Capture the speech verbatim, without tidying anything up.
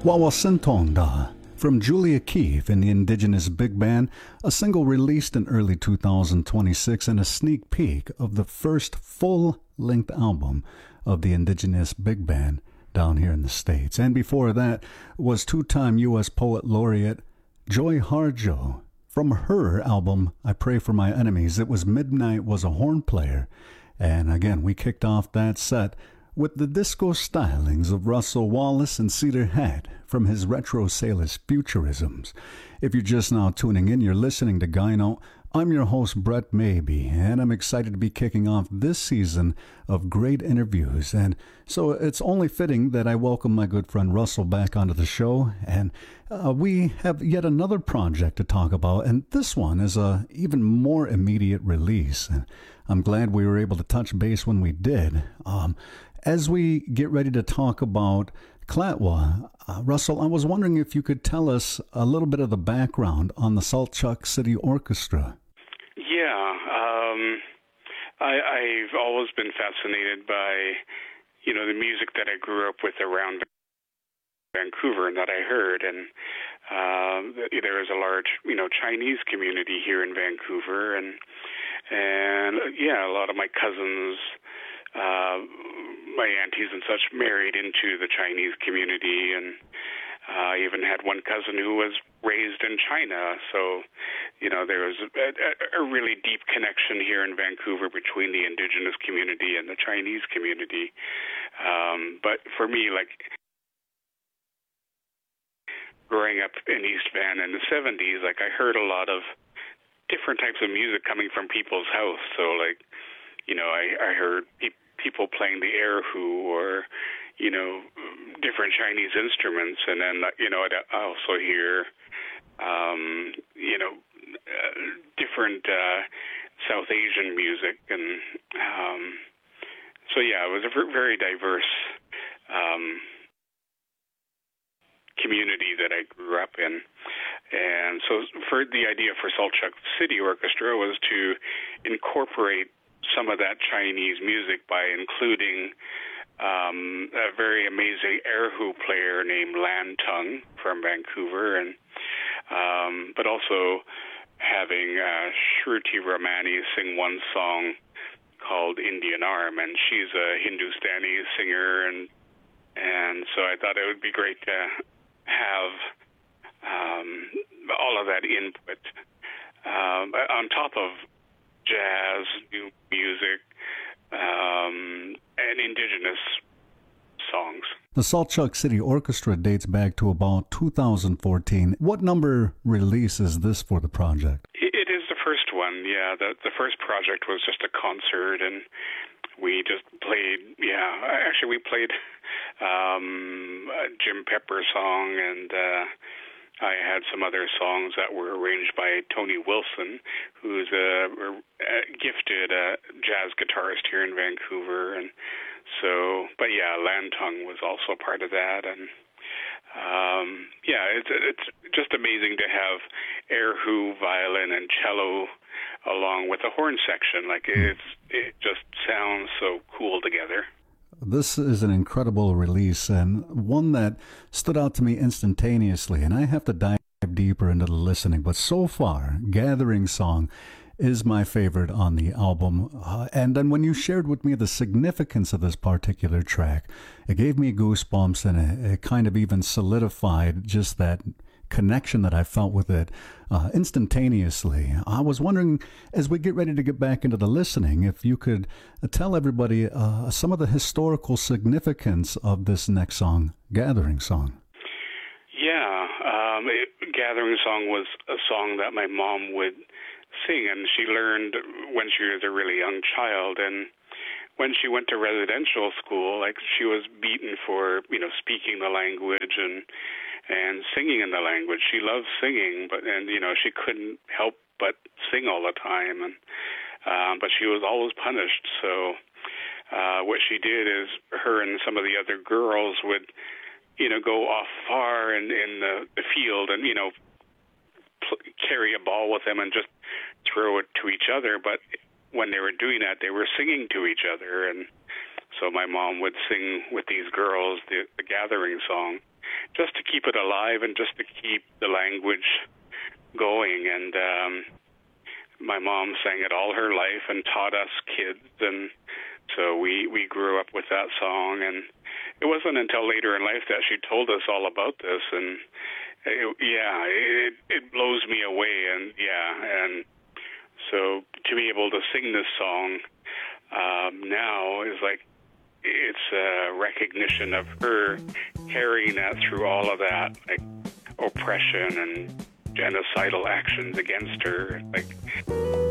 Wawasintonda from Julia Keefe and the Indigenous Big Band, a single released in early two thousand twenty-six and a sneak peek of the first full-length album of the Indigenous Big Band down here in the States. And before that was two-time U S Poet Laureate Joy Harjo. From her album, I Pray for My Enemies, it was Midnight Was a Horn Player. And again, we kicked off that set with the disco stylings of Russell Wallace and Cedar Hat from his Retro Sailors Futurisms. If you're just now tuning in, you're listening to Gyno. I'm your host, Brett Maybe, and I'm excited to be kicking off this season of great interviews. And so it's only fitting that I welcome my good friend Russell back onto the show. And uh, we have yet another project to talk about, and this one is a even more immediate release. And I'm glad we were able to touch base when we did. Um, as we get ready to talk about Clatwa, uh, Russell, I was wondering if you could tell us a little bit of the background on the Saltchuk City Orchestra. Yeah, um, I, I've always been fascinated by, you know, the music that I grew up with around Vancouver and that I heard. And uh, there is a large, you know, Chinese community here in Vancouver. And, and yeah, a lot of my cousins, uh, my aunties and such married into the Chinese community, and I uh, even had one cousin who was raised in China. So, you know, there was a, a, a really deep connection here in Vancouver between the Indigenous community and the Chinese community. Um, but for me, like, growing up in East Van in the seventies, like, I heard a lot of different types of music coming from people's house. So, like, you know, I, I heard pe- people playing the erhu or, you know, different Chinese instruments. And then, you know, I also hear, um, you know, uh, different uh, South Asian music. And um, so, yeah, it was a very diverse um, community that I grew up in. And so for the idea for Saltchuk City Orchestra was to incorporate some of that Chinese music by including um, a very amazing erhu player named Lan Tung from Vancouver, and um, but also having uh, Shruti Ramani sing one song called Indian Arm, and she's a Hindustani singer, and and so I thought it would be great to have um, all of that input um, on top of jazz, new music, um, and indigenous songs. The Saltchuk City Orchestra dates back to about two thousand fourteen. What number release is this for the project? It is the first one, yeah. The, the first project was just a concert, and we just played, yeah, actually we played um, a Jim Pepper song, and uh, I had some other songs that were arranged by Tony Wilson, who's a, a gifted uh, jazz guitarist here in Vancouver. And so, but yeah, Lan Tung was also part of that. And um, yeah, it's it's just amazing to have erhu, violin, and cello along with the horn section. Like it's it just sounds so cool together. This is an incredible release, and one that stood out to me instantaneously, and I have to dive deeper into the listening, but so far, Gathering Song is my favorite on the album. Uh, and then when you shared with me the significance of this particular track, it gave me goosebumps, and it, it kind of even solidified just that connection that I felt with it uh, instantaneously. I was wondering, as we get ready to get back into the listening, if you could uh, tell everybody uh, some of the historical significance of this next song, Gathering Song. Yeah, um, it, Gathering Song was a song that my mom would sing, and she learned when she was a really young child. And when she went to residential school, like, she was beaten for, you know, speaking the language and and singing in the language. She loved singing, but and you know she couldn't help but sing all the time, and um, but she was always punished. So uh, what she did is her and some of the other girls would, you know, go off far in, in the, the field and you know pl- carry a ball with them and just throw it to each other. But when they were doing that, they were singing to each other, and so my mom would sing with these girls the, the Gathering Song. just to keep it alive and just to keep the language going. And um, my mom sang it all her life and taught us kids, and so we, we grew up with that song. And it wasn't until later in life that she told us all about this, and it, yeah, it it blows me away. And yeah, and so to be able to sing this song um, now is like, it's a recognition of her carrying that through all of that, like oppression and genocidal actions against her. Like.